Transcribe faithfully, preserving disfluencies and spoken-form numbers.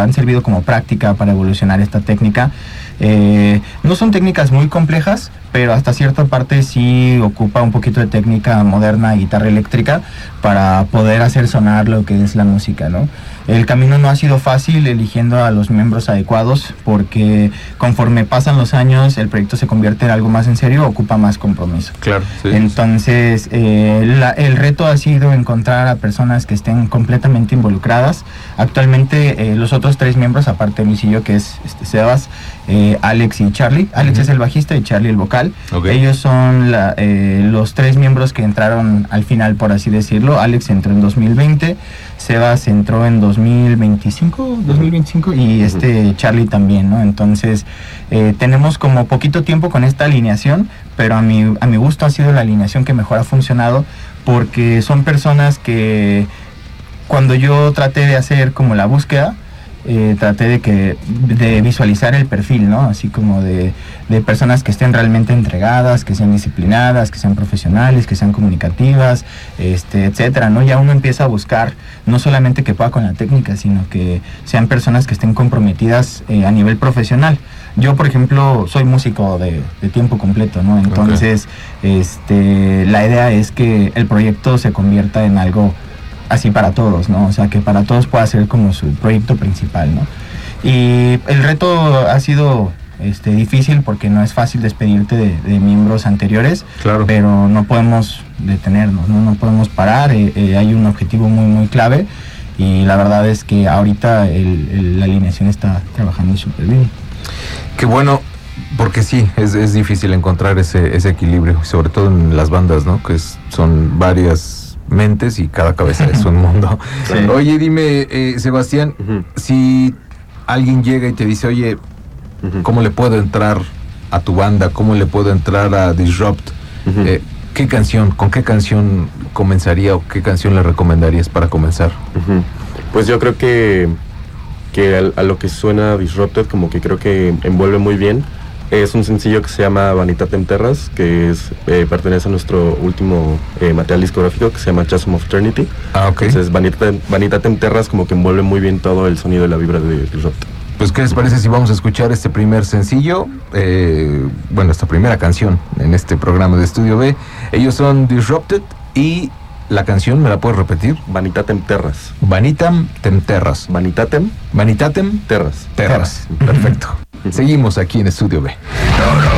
han servido como práctica para evolucionar esta técnica. Eh, no son técnicas muy complejas, pero hasta cierta parte sí ocupa un poquito de técnica moderna, guitarra eléctrica, para poder hacer sonar lo que es la música, ¿no? El camino no ha sido fácil eligiendo a los miembros adecuados, porque conforme pasan los años el proyecto se convierte en algo más en serio, ocupa más compromiso. Claro. Sí, Entonces, eh, la, el reto ha sido encontrar a personas que estén completamente involucradas. Actualmente eh, los otros tres miembros, aparte de Luis y yo, que es este, Sebas, eh, Alex y Charlie. Alex uh-huh. es el bajista y Charlie el vocal. Okay. Ellos son la, eh, los tres miembros que entraron al final, por así decirlo. Alex entró en dos mil veinte, Sebas entró en dos mil veinticinco, dos mil veinticinco y este uh-huh. Charlie también, ¿no? Entonces eh, tenemos como poquito tiempo con esta alineación, pero a mi, a mi gusto ha sido la alineación que mejor ha funcionado, porque son personas que cuando yo traté de hacer como la búsqueda, Eh, traté de que de visualizar el perfil, ¿no? Así como de, de personas que estén realmente entregadas, que sean disciplinadas, que sean profesionales, que sean comunicativas, este, etcétera, ¿no? Ya uno empieza a buscar no solamente que pueda con la técnica, sino que sean personas que estén comprometidas eh, a nivel profesional. Yo, por ejemplo, soy músico de, de tiempo completo, ¿no? Entonces, okay. este, la idea es que el proyecto se convierta en algo así para todos, ¿no? O sea, que para todos pueda ser como su proyecto principal, ¿no? Y el reto ha sido este, difícil, porque no es fácil despedirte de, de miembros anteriores, claro. pero no podemos detenernos, no, no podemos parar. Eh, eh, hay un objetivo muy, muy clave, y la verdad es que ahorita el, el, la alineación está trabajando súper bien. Qué bueno, porque sí, es, es difícil encontrar ese, ese equilibrio, sobre todo en las bandas, ¿no? Que es, son varias mentes y cada cabeza es un mundo. Sí. Oye, dime, eh, Sebastián, uh-huh. si alguien llega y te dice, oye, uh-huh. ¿cómo le puedo entrar a tu banda? ¿Cómo le puedo entrar a Disrupt? Uh-huh. Eh, ¿Qué canción, con qué canción comenzaría, o qué canción le recomendarías para comenzar? Uh-huh. Pues yo creo que, que a, a lo que suena Disrupted, como que creo que envuelve muy bien. Es un sencillo que se llama Vanitatem Terras, que es, eh, pertenece a nuestro último eh, material discográfico, que se llama Chasm of Eternity. Ah, ok. Entonces Vanitatem, Vanitatem Terras como que envuelve muy bien todo el sonido y la vibra de Disrupted. Pues, ¿qué les parece si vamos a escuchar este primer sencillo? Eh, bueno, esta primera canción en este programa de Estudio B. Ellos son Disrupted, y la canción, ¿me la puedes repetir? Vanitatem Terras. Vanitatem Terras. Vanitatem. Vanitatem Terras. Terras. Perfecto. Seguimos aquí en Estudio B.